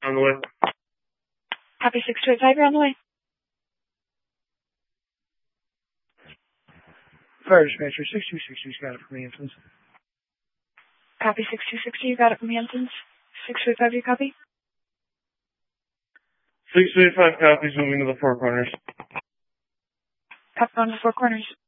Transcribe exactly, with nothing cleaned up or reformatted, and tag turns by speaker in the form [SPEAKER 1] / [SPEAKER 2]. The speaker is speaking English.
[SPEAKER 1] On the way.
[SPEAKER 2] Copy six two eight five, you're on the way.
[SPEAKER 3] Fire dispatcher, six two six two, got it from Hamptons.
[SPEAKER 2] Copy six two six two, you got it from Hamptons. six two eight five, you copy?
[SPEAKER 1] six two eight five copies, moving to the Four Corners.
[SPEAKER 2] Copy on the Four Corners.